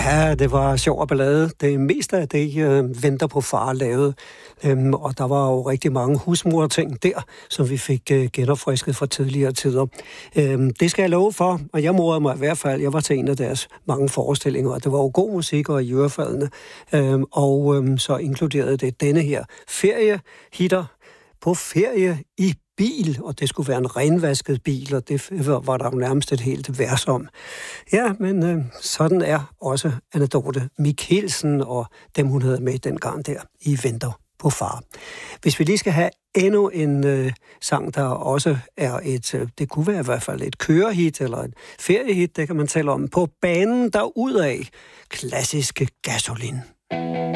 Ja, det var sjov og ballade. Det meste af det Venter på far lavede. Og der var jo rigtig mange husmorting der, som vi fik genopfrisket fra tidligere tider. Det skal jeg love for, og jeg morede mig i hvert fald. Jeg var til en af deres mange forestillinger, og det var jo god musik og i ørefaldene. Og så inkluderede det denne her feriehitter på ferie i bil, og det skulle være en renvasket bil, og det var der jo nærmest et helt vers om. Ja, men sådan er også Anne-Dorthe Michelsen og dem, hun havde med dengang der i Venter på far. Hvis vi lige skal have endnu en sang, der også er det kunne være i hvert fald et kørehit eller et feriehit, det kan man tale om, på banen derudaf, klassiske Gasolin.